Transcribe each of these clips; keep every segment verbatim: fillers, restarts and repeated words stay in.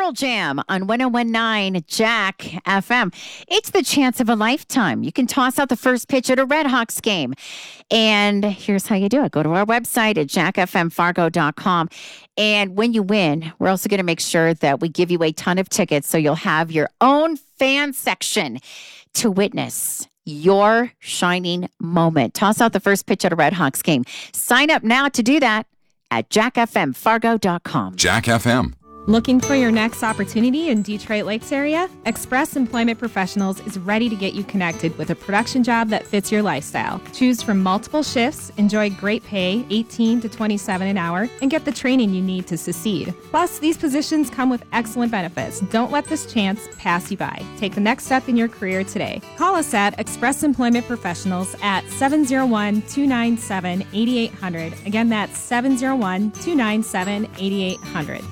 Pearl Jam on one oh one point nine Jack F M. It's the chance of a lifetime. You can toss out the first pitch at a Red Hawks game. And here's how you do it. Go to our website at jack f m fargo dot com. And when you win, we're also going to make sure that we give you a ton of tickets so you'll have your own fan section to witness your shining moment. Toss out the first pitch at a Red Hawks game. Sign up now to do that at jack f m fargo dot com. Jack F M. Looking for your next opportunity in Detroit Lakes area? Express Employment Professionals is ready to get you connected with a production job that fits your lifestyle. Choose from multiple shifts, enjoy great pay, eighteen to twenty-seven an hour, and get the training you need to succeed. Plus, these positions come with excellent benefits. Don't let this chance pass you by. Take the next step in your career today. Call us at Express Employment Professionals at seven oh one, two nine seven, eight eight zero zero. Again, that's seven oh one, two nine seven, eight eight zero zero.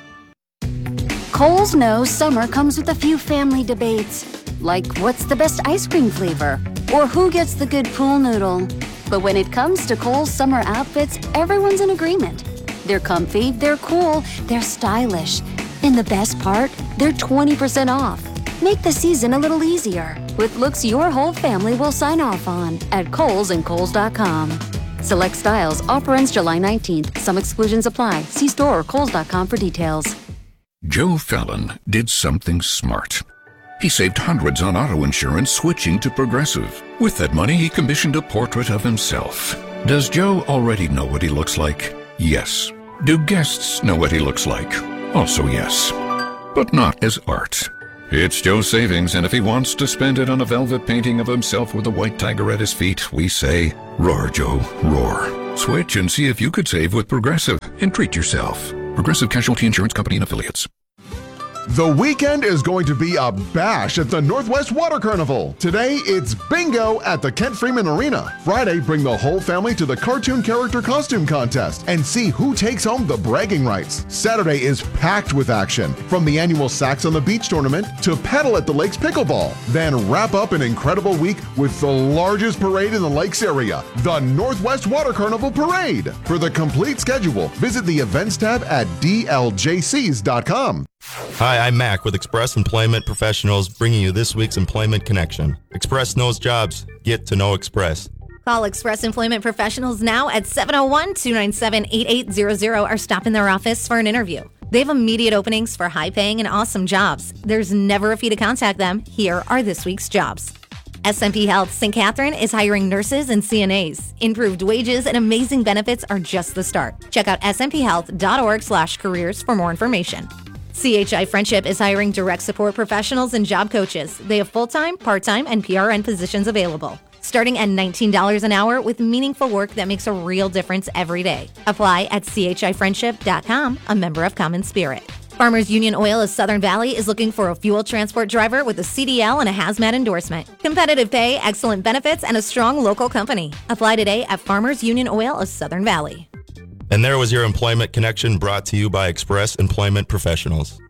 Kohl's knows summer comes with a few family debates, like what's the best ice cream flavor, or who gets the good pool noodle. But when it comes to Kohl's summer outfits, everyone's in agreement. They're comfy, they're cool, they're stylish. And the best part, they're twenty percent off. Make the season a little easier with looks your whole family will sign off on at Kohl's and Kohl's dot com. Select styles, offer ends July nineteenth. Some exclusions apply. See store or Kohl's dot com for details. Joe Fallon did something smart. He saved hundreds on auto insurance switching to Progressive. With that money, he commissioned a portrait of himself. Does Joe already know what he looks like? Yes. Do guests know what he looks like? Also yes. But not as art. It's Joe's savings, and if he wants to spend it on a velvet painting of himself with a white tiger at his feet, we say, roar, Joe, roar. Switch and see if you could save with Progressive and treat yourself. Progressive Casualty Insurance Company and Affiliates. The weekend is going to be a bash at the Northwest Water Carnival. Today, it's bingo at the Kent Freeman Arena. Friday, bring the whole family to the cartoon character costume contest and see who takes home the bragging rights. Saturday is packed with action, from the annual Sacks on the Beach tournament to Pedal at the Lakes Pickleball. Then wrap up an incredible week with the largest parade in the Lakes area, the Northwest Water Carnival Parade. For the complete schedule, visit the events tab at d l j c s dot com. Hi, I'm Mac with Express Employment Professionals, bringing you this week's Employment Connection. Express knows jobs. Get to know Express. Call Express Employment Professionals now at seven oh one, two nine seven, eight eight zero zero or stop in their office for an interview. They have immediate openings for high-paying and awesome jobs. There's never a fee to contact them. Here are this week's jobs. S M P Health Saint Catherine is hiring nurses and C N As. Improved wages and amazing benefits are just the start. Check out s m p health dot org slash careers for more information. C H I Friendship is hiring direct support professionals and job coaches. They have full-time, part-time, and P R N positions available. Starting at nineteen dollars an hour with meaningful work that makes a real difference every day. Apply at c h i friendship dot com, a member of Common Spirit. Farmers Union Oil of Southern Valley is looking for a fuel transport driver with a C D L and a hazmat endorsement. Competitive pay, excellent benefits, and a strong local company. Apply today at Farmers Union Oil of Southern Valley. And there was your Employment Connection brought to you by Express Employment Professionals.